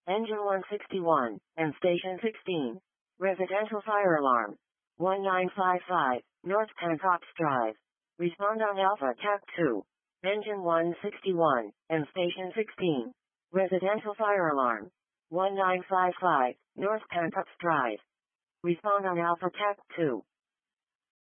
Engine 161, and Station 16. Residential fire alarm. 1955, North Hancock's Drive. Respond on Alpha TAC 2. Engine 161, and Station 16. Residential fire alarm. 1955, North Hancock's Drive. Respond on Alpha TAC 2.